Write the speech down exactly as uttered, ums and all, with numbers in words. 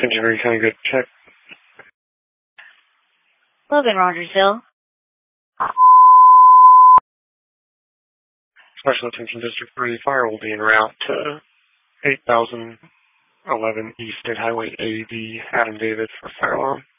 Attention, are you kind of good? Check. Logan Rogersville. Special attention, District three. Fire will be en route to eight thousand eleven East State Highway A D, Adam David for fire alarm.